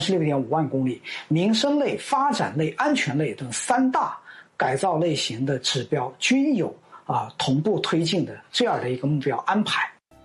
16.5万公里，民生类、发展类、安全类等3大改造类型的指标均有同步推进的这样的一个目标安排。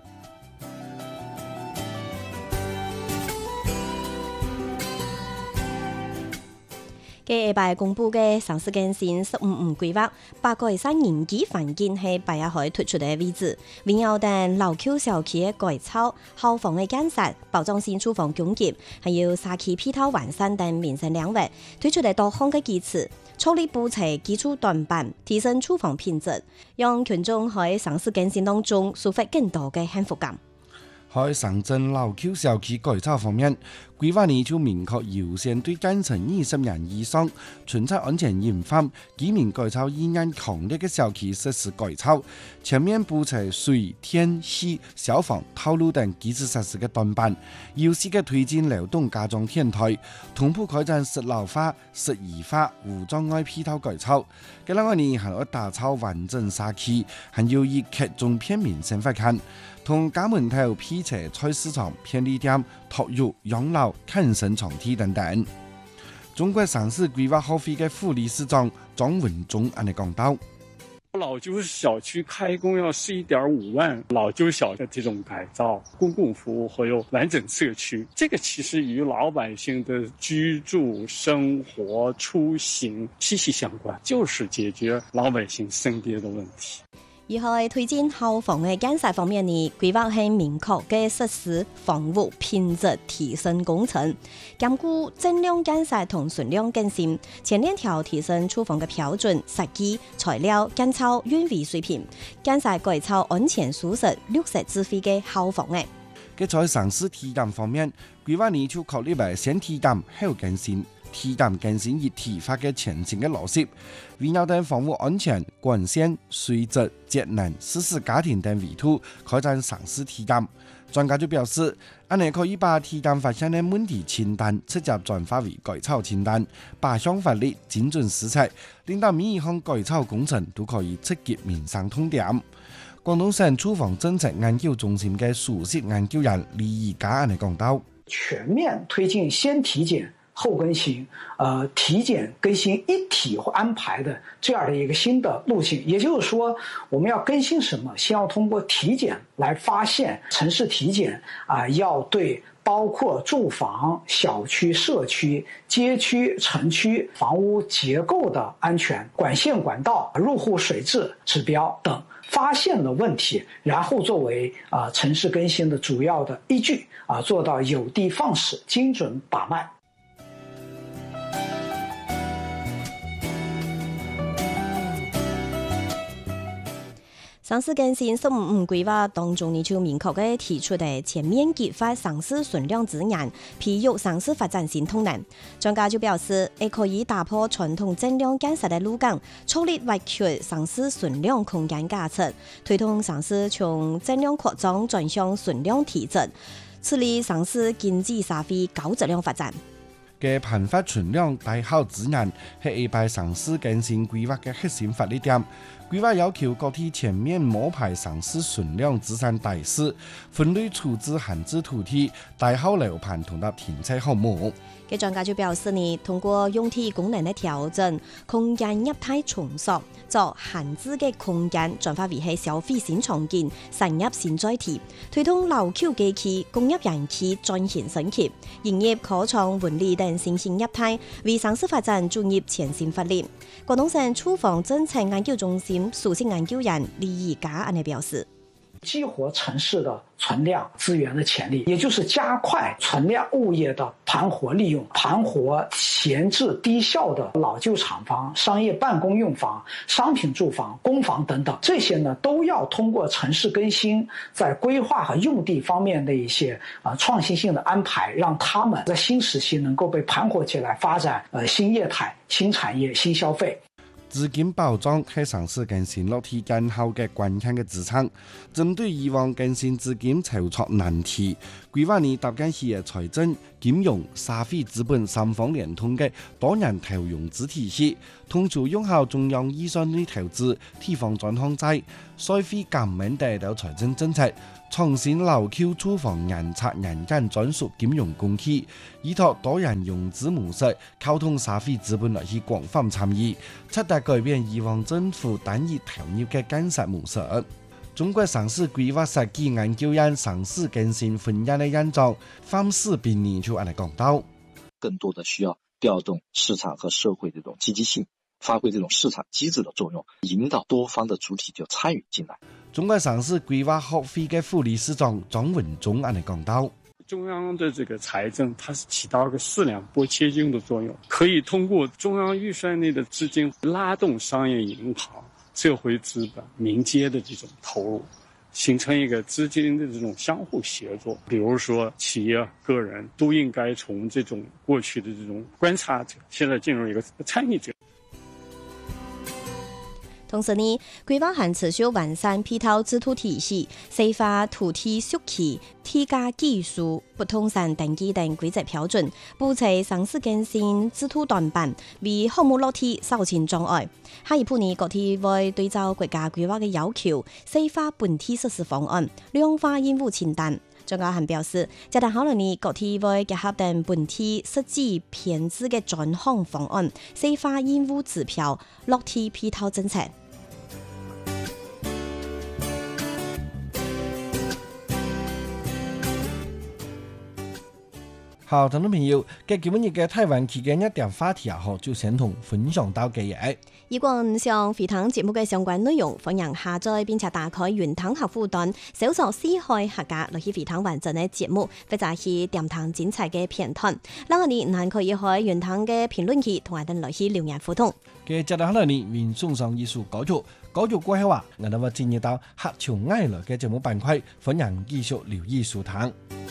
下拜公布嘅城市更新15規劃，把改善人居環境係拜一海推出嘅位置，還有等老舊小區嘅改造、消防嘅監察、保障性住房供給，還有社區配套完善等民生領域，推出嚟多項嘅機制，處理補齊基礎短板，提升住房品質，讓群眾喺城市更新當中抒發更多嘅幸福感。 喺城鎮老舊小區改造方面，規劃呢就明確優先對監層20人以上、巡查安全嚴範、居民改造意願強烈嘅小區實施改造，全面補齊水、天、氣、消防、道路等基礎設施嘅短板，優勢嘅推進流動加裝天台，同步開展適老化、適宜化、無障礙配套改造。嘅另外呢，還要打造完整社區，還要以劇中片面生活看。同家門頭批車菜市場、便利店、托育、養老、健身場地等等。中國城市規劃學會嘅副理事長莊文忠咁樣講到： 老舊小區開工要11.5萬，老舊小的這種改造、公共服務和有完整社區，這個其實與老百姓的居住、生活、出行息息相關，就是解決老百姓生活的問題。 而喺推薦消防嘅監察方面呢，規劃係明確嘅實施房屋品質提升工程，兼顧質量監察同存量更新，前鏈條提升住房嘅標準、設計、材料、建築運維水平，監察改造安全舒適、綠色智慧嘅消防嘅。 在城市體檢方面，規劃呢就考慮為先體檢後更新。體檢更新以體化嘅前進嘅邏輯，圍繞等房屋安全、管線、水質、節能、實施家庭等維度開展城市體檢。專家就表示，安尼可以把體檢發現嘅問題清單直接轉化為改造清單，把想法律精準施策，令到每一項改造工程都可以直擊民生痛點。廣東省住房政策研究中心嘅首席研究員李義嘉安尼講到： 全面推進先體檢後更新，體檢更新一體安排的這樣的一個新的路徑。也就是說，我們要更新什麼，先要通過體檢來發現。城市體檢要對包括住房、小區、社區、街區、城區房屋結構的安全、管線管道、入戶水質指標等發現了問題，然後作為城市更新的主要的依據，做到有的放矢、精準把脈。 城市更新15規劃當中，呢就明確嘅提出嘅全面激發城市存量資源，培育城市發展新動能。專家就表示，亦可以打破傳統質量監察嘅路徑，促力挖掘城市存量空間價值，推動城市從質量擴張轉向存量提質，處理城市經濟社會高質量發展。 嘅頻發存量大好資源係下擺城市更新規劃嘅核心發力點。規劃要求各地全面摸排城市存量資產大勢，分類處置閒置土地、大好樓盤同埋停車項目。 嘅專家就表示呢，通過用地功能嘅調整、空間業態重塑，作閒置嘅空間轉化為係消費新場景、產業新載體，推動老舊地區工業園區轉型升級，營業科創文理等新興業態，為城市發展注入全新活力。廣東省住房政策研究中心首席研究員李義嘉安尼表示： 激活城市的存量資源的潛力，也就是加快存量物業的盤活利用，盤活閒置低效的老舊廠房、商業辦公用房、商品住房、公房等等，這些呢都要通過城市更新，在規劃和用地方面的一些創新性的安排，讓他們在新時期能夠被盤活起來，發展新業態、新產業、新消費。 資金保障係城市更新落地更好嘅關鍵嘅資產。針對以往更新資金籌措難題，規劃呢搭建起嘅財政、金融、社會資本三方聯通嘅多年投融資體系，通籌用好中央預算嘅投資、地方專項債、稅費減免等財政政策， 創新老丘廚房人策人間專屬金融工具，依託多人融資模式，溝通社會資本來去廣泛參與，徹底改變以往政府單一投入嘅監察模式。中國城市規劃設計研究院城市更新分野的院長范世斌呢就按嚟講到， 更多的需要調動市場和社會的這種積極性，發揮這種市場機制的作用，引導多方的主體就參與進來。 中國城市規劃學會嘅副理事長張文忠按嚟講到， 中央的這個財政，它是起到一個四兩撥千斤的作用，可以通過中央預算內的資金拉動商業銀行、社會資本、民間的這種投入，形成一個資金的這種相互協作。比如說企業、個人都應該從這種過去的這種觀察者，現在進入一個參與者。 同時呢，規劃還持續完善配套制度體系，細化土地續期、地價技術、不動產登記等規則標準，補齊城市更新制度短板，為項目落地掃清障礙。下一步呢，各地會對照國家規劃嘅要求，細化本地實施方案，量化任務清單。張家涵表示，這段考慮呢，各地會結合等本地實際編制嘅專項方案，細化任務指標，落地配套政策。 好，聽眾朋友，今日嘅台灣期間一點話題就先同分享到嘅嘢。 如果唔想回聽節目嘅相關內容，歡迎下載並且打開雲聽客戶端，搜索四海客家來去回聽完整嘅節目，或者係點聽精彩嘅片段。另外你還可以喺雲聽嘅評論區同我哋來去留言互動。嘅接下來呢，為送上藝術歌曲，歌曲過後我哋會進入到客家愛樂嘅節目板塊，歡迎繼續留意收聽。